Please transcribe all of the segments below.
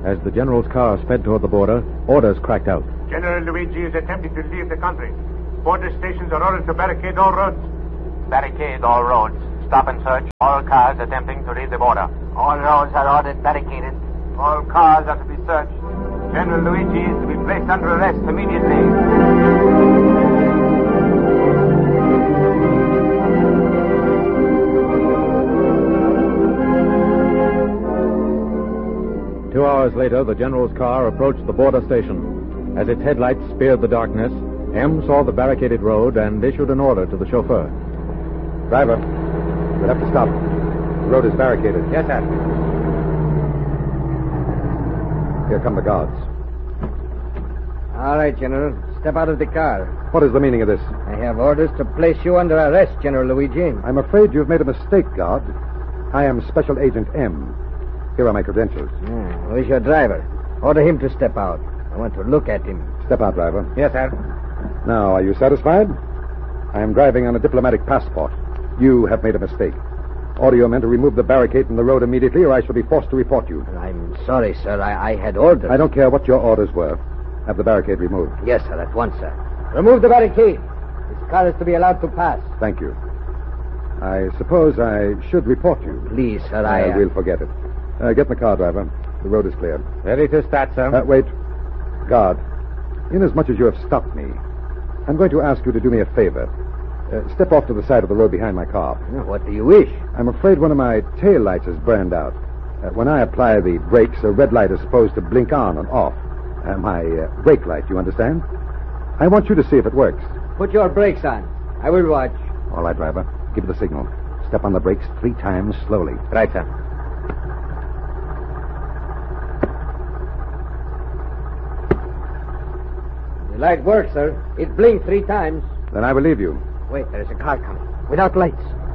As the general's car sped toward the border, orders cracked out. General Luigi is attempting to leave the country. Border stations are ordered to barricade all roads. Barricade all roads. Stop and search all cars attempting to leave the border. All roads are ordered barricaded. All cars are to be searched. General Luigi is to be placed under arrest immediately. 2 hours later, the general's car approached the border station. As its headlights speared the darkness, M saw the barricaded road and issued an order to the chauffeur. Driver, we'll have to stop. The road is barricaded. Yes, sir. Here come the guards. All right, General. Step out of the car. What is the meaning of this? I have orders to place you under arrest, General Luigi. I'm afraid you've made a mistake, guard. I am Special Agent M. Here are my credentials. Where's your driver? Order him to step out. I want to look at him. Step out, driver. Yes, sir. Now, are you satisfied? I am driving on a diplomatic passport. You have made a mistake. Order your men to remove the barricade from the road immediately, or I shall be forced to report you. I'm sorry, sir. I had orders. I don't care what your orders were. Have the barricade removed. Yes, sir, at once, sir. Remove the barricade. This car is to be allowed to pass. Thank you. I suppose I should report you. Please, sir, I will forget it. Get in the car, driver. The road is clear. Ready to start, sir. Wait. Guard, inasmuch as you have stopped me, I'm going to ask you to do me a favor. Step off to the side of the road behind my car. What do you wish? I'm afraid one of my tail lights is burned out. When I apply the brakes, a red light is supposed to blink on and off. My brake light, you understand? I want you to see if it works. Put your brakes on. I will watch. All right, driver. Give the signal. Step on the brakes 3 times slowly. Right, sir. The light works, sir. It blinked 3 times. Then I will leave you. Wait, there's a car coming. Without lights.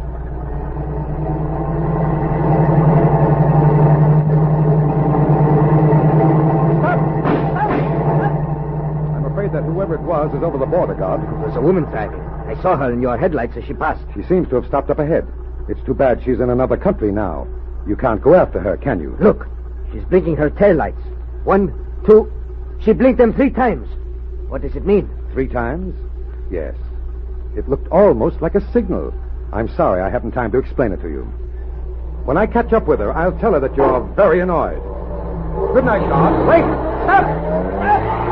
That whoever it was is over the border, guard. There's a woman driving. I saw her in your headlights as she passed. She seems to have stopped up ahead. It's too bad she's in another country now. You can't go after her, can you? Look, she's blinking her taillights. 1, 2. She blinked them 3 times. What does it mean? 3 times? Yes. It looked almost like a signal. I'm sorry I haven't time to explain it to you. When I catch up with her, I'll tell her that you're very annoyed. Good night, guard. Wait! Stop!